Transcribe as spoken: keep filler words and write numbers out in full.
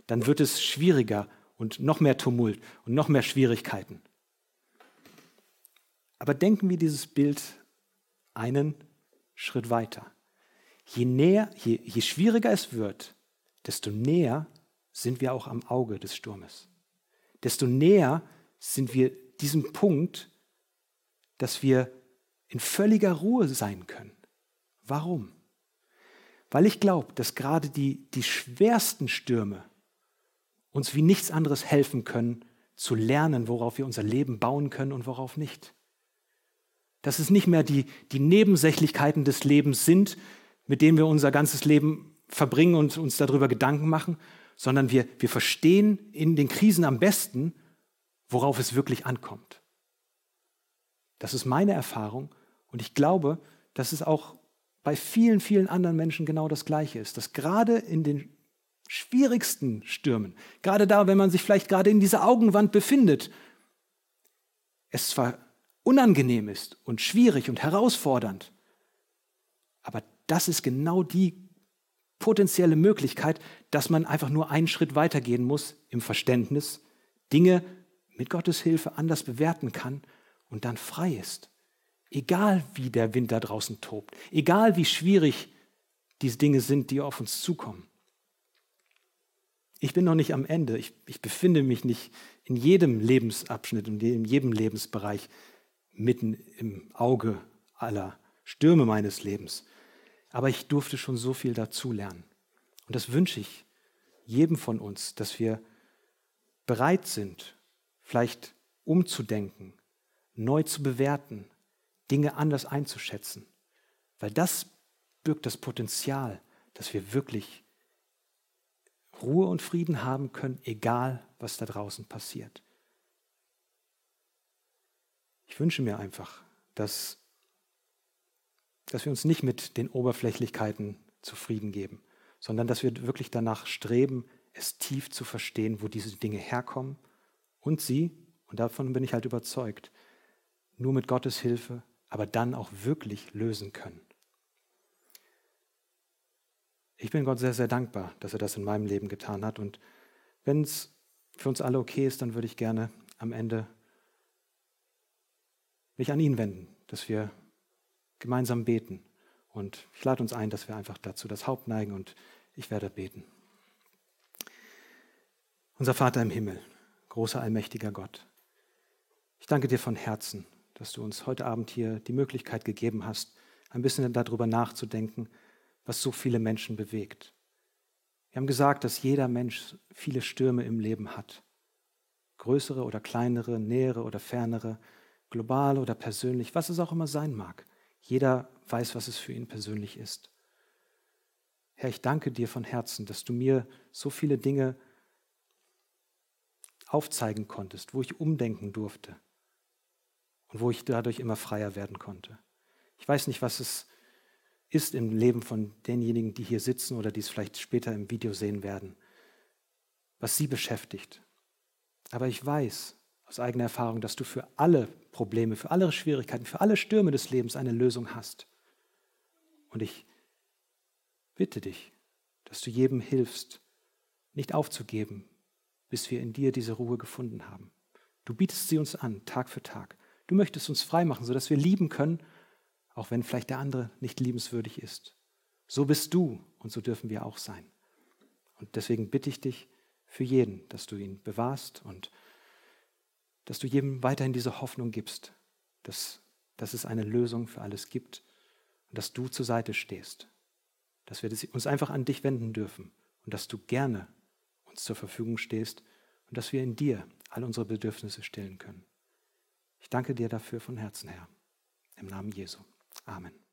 dann wird es schwieriger und noch mehr Tumult und noch mehr Schwierigkeiten. Aber denken wir dieses Bild einen Schritt weiter. Je näher, je, je schwieriger es wird, desto näher sind wir auch am Auge des Sturmes. Desto näher sind wir diesem Punkt, dass wir in völliger Ruhe sein können. Warum? Weil ich glaube, dass gerade die, die schwersten Stürme uns wie nichts anderes helfen können, zu lernen, worauf wir unser Leben bauen können und worauf nicht. Dass es nicht mehr die, die Nebensächlichkeiten des Lebens sind, mit denen wir unser ganzes Leben verbringen und uns darüber Gedanken machen, sondern wir, wir verstehen in den Krisen am besten, worauf es wirklich ankommt. Das ist meine Erfahrung und ich glaube, dass es auch bei vielen, vielen anderen Menschen genau das Gleiche ist, dass gerade in den schwierigsten Stürmen, gerade da, wenn man sich vielleicht gerade in dieser Augenwand befindet, es zwar unangenehm ist und schwierig und herausfordernd, aber das ist genau die potenzielle Möglichkeit, dass man einfach nur einen Schritt weitergehen muss im Verständnis, Dinge mit Gottes Hilfe anders bewerten kann und dann frei ist. Egal wie der Wind da draußen tobt, egal wie schwierig diese Dinge sind, die auf uns zukommen. Ich bin noch nicht am Ende, ich, ich befinde mich nicht in jedem Lebensabschnitt und in jedem Lebensbereich mitten im Auge aller Stürme meines Lebens. Aber ich durfte schon so viel dazulernen. Und das wünsche ich jedem von uns, dass wir bereit sind, vielleicht umzudenken, neu zu bewerten, Dinge anders einzuschätzen. Weil das birgt das Potenzial, dass wir wirklich Ruhe und Frieden haben können, egal was da draußen passiert. Ich wünsche mir einfach, dass, dass wir uns nicht mit den Oberflächlichkeiten zufrieden geben, sondern dass wir wirklich danach streben, es tief zu verstehen, wo diese Dinge herkommen und sie, und davon bin ich halt überzeugt, nur mit Gottes Hilfe, aber dann auch wirklich lösen können. Ich bin Gott sehr, sehr dankbar, dass er das in meinem Leben getan hat. Und wenn es für uns alle okay ist, dann würde ich gerne am Ende mich an ihn wenden, dass wir gemeinsam beten. Und ich lade uns ein, dass wir einfach dazu das Haupt neigen und ich werde beten. Unser Vater im Himmel, großer, allmächtiger Gott, ich danke dir von Herzen, dass du uns heute Abend hier die Möglichkeit gegeben hast, ein bisschen darüber nachzudenken, was so viele Menschen bewegt. Wir haben gesagt, dass jeder Mensch viele Stürme im Leben hat. Größere oder kleinere, nähere oder fernere, global oder persönlich, was es auch immer sein mag. Jeder weiß, was es für ihn persönlich ist. Herr, ich danke dir von Herzen, dass du mir so viele Dinge aufzeigen konntest, wo ich umdenken durfte und wo ich dadurch immer freier werden konnte. Ich weiß nicht, was es ist im Leben von denjenigen, die hier sitzen oder die es vielleicht später im Video sehen werden, was sie beschäftigt. Aber ich weiß aus eigener Erfahrung, dass du für alle Probleme, für alle Schwierigkeiten, für alle Stürme des Lebens eine Lösung hast. Und ich bitte dich, dass du jedem hilfst, nicht aufzugeben, bis wir in dir diese Ruhe gefunden haben. Du bietest sie uns an, Tag für Tag. Du möchtest uns frei machen, sodass wir lieben können, auch wenn vielleicht der andere nicht liebenswürdig ist. So bist du und so dürfen wir auch sein. Und deswegen bitte ich dich für jeden, dass du ihn bewahrst und dass du jedem weiterhin diese Hoffnung gibst, dass, dass es eine Lösung für alles gibt und dass du zur Seite stehst. Dass wir uns einfach an dich wenden dürfen und dass du gerne uns zur Verfügung stehst und dass wir in dir all unsere Bedürfnisse stillen können. Ich danke dir dafür von Herzen, Herr. Im Namen Jesu. Amen.